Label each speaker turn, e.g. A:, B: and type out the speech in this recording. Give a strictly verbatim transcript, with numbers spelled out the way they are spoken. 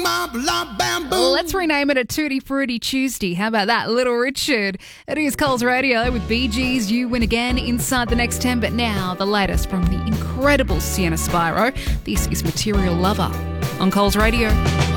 A: boom, ah, blah, bam, boom.
B: Let's rename it a Tutti Frutti Tuesday. How about that, Little Richard? It is Coles Radio with Bee Gees. You win again inside the next ten. But now, the latest from the incredible Sienna Spyro. This is Material Lover on Coles Radio.